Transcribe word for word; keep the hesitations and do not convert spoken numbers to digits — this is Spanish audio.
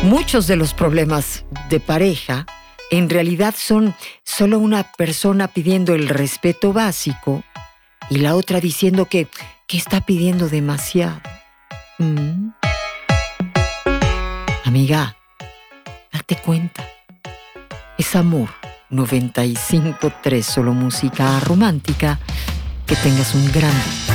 Muchos de los problemas de pareja en realidad son solo una persona pidiendo el respeto básico y la otra diciendo que, que está pidiendo demasiado. ¿Mm? Amiga, date cuenta. Es Amor noventa y cinco punto tres, solo música romántica. Que tengas un gran día.